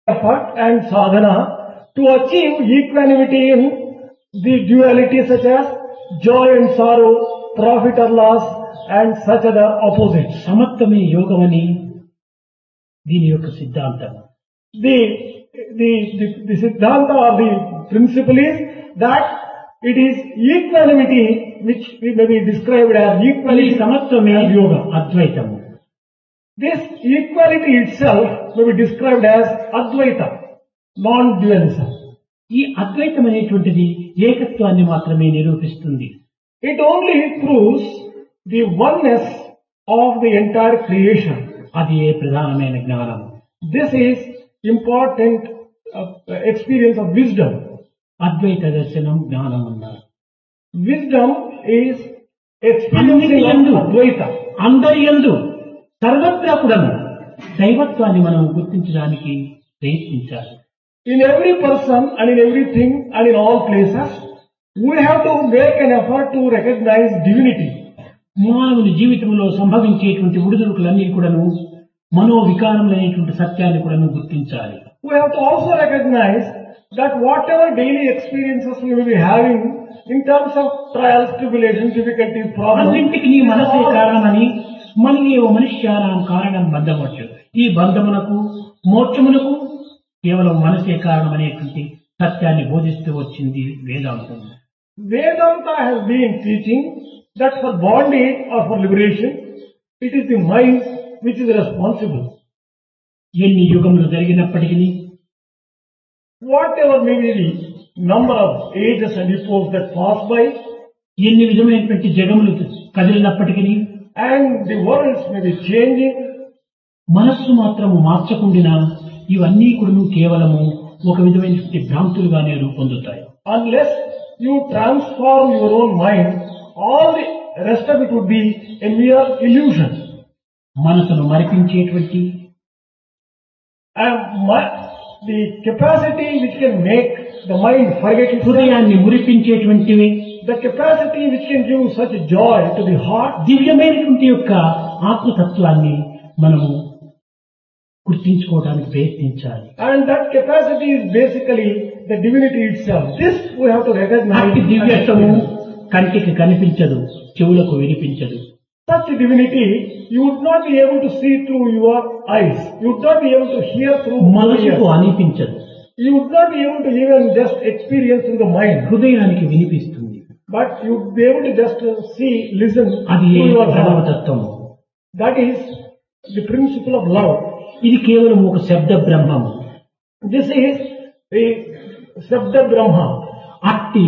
effort and sadhana to achieve equanimity in the duality such as joy and sorrow, profit or loss, and such other opposites. సమత్వమే యోగమని దీని యొక్క సిద్ధాంతం. The Siddhanta or the principle is that it is equanimity which may be described as ఈ equality. సమత్వమే యోగం, అద్వైతము. This equality itself may be described as Advaita, non-dualism. ఈ అద్వైతం అనేటువంటిది ఏకత్వాన్ని మాత్రమే నిరూపిస్తుంది. It only proves the oneness of the entire creation. అది ఏ ప్రధానమైన జ్ఞానం. This is important experience of wisdom. అద్వైత దర్శనం జ్ఞానం అన్నారు. Wisdom is experiencing of Advaita. అందరి యందు సర్వత్రా కూడాను దైవత్వాన్ని మనం గుర్తించడానికి ప్రయత్నించాలి. In every person and in everything and in all places, we have to make an effort to recognize divinity. మానవుని జీవితంలో సంభవించేటువంటి ఉడుదుడుకులన్నీ కూడాను మనోవికారములైనటువంటి సత్యాన్ని కూడాను గుర్తించాలి. We have to also recognize that whatever daily experiences we will be having in terms of trials, tribulations, difficulties, problems, అన్నింటికి నీ మనసే కారణమని మనయేవ మనుష్యానాం కారణం బంధవచ్చు. ఈ బంధమునకు మోక్షమునకు కేవలం మనసే కారణం అనేటువంటి సత్యాన్ని బోధిస్తూ వచ్చింది వేదాంతం. Vedanta has been teaching that for bondage or for liberation, it is the mind which is responsible. ఎన్ని యుగములు జరిగినప్పటికీ Whatever may be the number of ages and epochs that pass by, ఎన్ని విధమైనటువంటి జగములు కదిలినప్పటికీ and the worlds may be changing, మనస్సు మాత్రము మార్చకుండినా ఇవన్నీ కూడా కేవలము ఒక విధమైనటువంటి భ్రాంతులుగానే రూపొందుతాయి. unless you transform your own mind, all the rest of it would be a mere illusion. మనసును మరిపించేటువంటి The capacity which can make the mind forget itself, హృదయాన్ని మురిపించేటువంటివి, the capacity which can give such joy to the heart, దివ్యమైనటువంటి యొక్క ఆత్మతత్వాన్ని మనము గుర్తించుకోవడానికి ప్రయత్నించాలి. and that capacity is basically the divinity itself. This we have to recognize. అట్టి దివ్యత్వము కంటికి కనిపించదు, చెవులకు వినిపించదు. Such divinity you would not be able to see through your eyes. You would not be able to hear through your మనసుకు ears. అనిపించదు, You would not be able to even just experience through the mind. హృదయానికి వినిపిస్తుంది. But you would be able to just see, listen అది to your heart. ప్రణవతత్వము. That is the principle of love. ఇది కేవలం ఒక శబ్ద బ్రహ్మము. This is the Sabda Brahma. అట్టి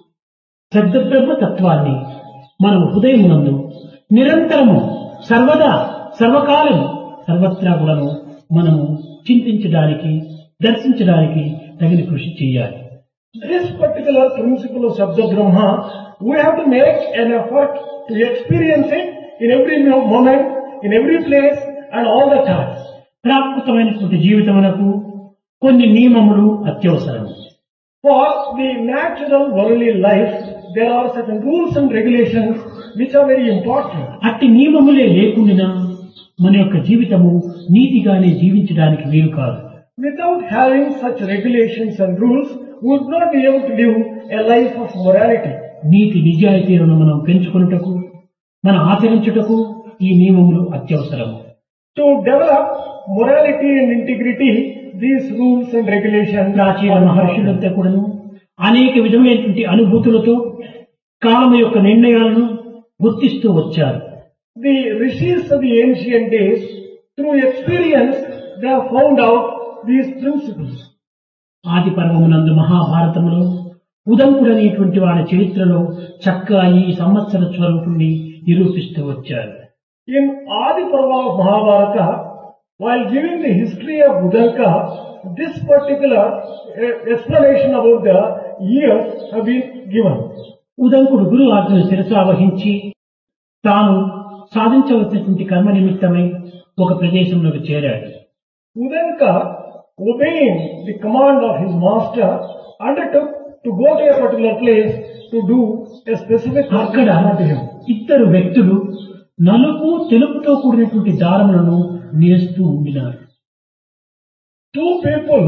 శబ్ద బ్రహ్మ తత్వాన్ని మనం హృదయమునందు నిరంతరము సర్వదా సర్వకాలం సర్వత్రా కూడాను మనము చింతించడానికి దర్శించడానికి తగిన కృషి చేయాలి. This particular principle of Sabda Brahma, we have to make an effort to experience it in every moment, in every place and all the time. ప్రాకృతమైనటువంటి జీవితమునకు కొన్ని నియమములు అత్యవసరం. For the natural worldly life, there are certain rules and regulations which are very important. అట్టి నియమములే లేకుండా మన యొక్క జీవితము నీతిగానే జీవించడానికి వీలు కాదు. Without having such regulations and rules, we would not be able to live a life of morality. నీతి నిజాయితీలను మనం పెంచుకొనుటకు మనం ఆచరించుటకు ఈ నియమములు అత్యవసరము. To develop morality and integrity, these rules and regulations ప్రాచీన are మహర్షులంతా కూడాను అనేక విధమైనటువంటి అనుభూతులతో కాలము యొక్క నిర్ణయాలను గుర్తిస్తూ వచ్చారు. The rishis of the ancient days, through experience, they have found out these principles. ఆది పర్వమునందు మహాభారతములో ఉదంకుడు అనేటువంటి వాడి చరిత్రలో చక్కగా ఈ సంవత్సర స్వరూపుణ్ణి నిరూపిస్తూ వచ్చారు. In Adi Parva of Mahabharata, while giving the history of Udanka, this particular explanation about the years have been given. ఉదంకుడు గురు ఆజ్ఞను శిరసావహించి తాను సాధించవలసినటువంటి కర్మ నిమిత్తమై ఒక ప్రదేశంలోకి చేరాడు. Udanka, obeying the command of his master, undertook to go to a particular place to do a specific work అక్కడ to him. ఇద్దరు వ్యక్తులు నలుపు తెలుపుతో కూడినటువంటి దారములను నేస్తూ ఉండినారు. Two people